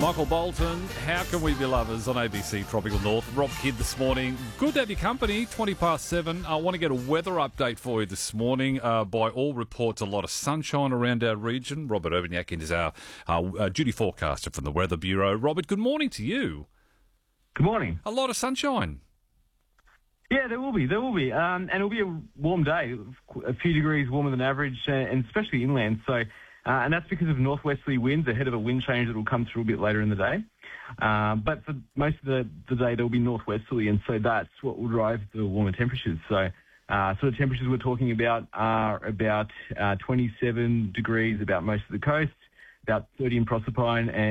Michael Bolton, How Can We Be Lovers on ABC Tropical North. Rob Kidd this morning. Good to have your company, 20 past 7. I want to get a weather update for you this morning. By all reports, a lot of sunshine around our region. Robert Urbaniak is our duty forecaster from the Weather Bureau. Robert, good morning to you. Good morning. A lot of sunshine. Yeah, there will be. And it'll be a warm day, a few degrees warmer than average, and especially inland. So, and that's because of northwesterly winds ahead of a wind change that will come through a bit later in the day. But for most of the day, there'll be northwesterly, and so that's what will drive the warmer temperatures. So, sort of temperatures we're talking about are about 27 degrees about most of the coast, about 30 in Proserpine, and